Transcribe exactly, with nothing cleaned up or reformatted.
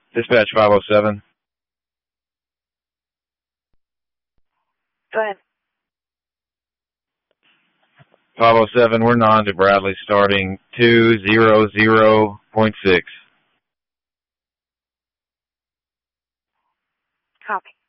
Dispatch five oh seven. Go ahead. five oh seven, we're non to Bradley starting two zero zero point six. Copy.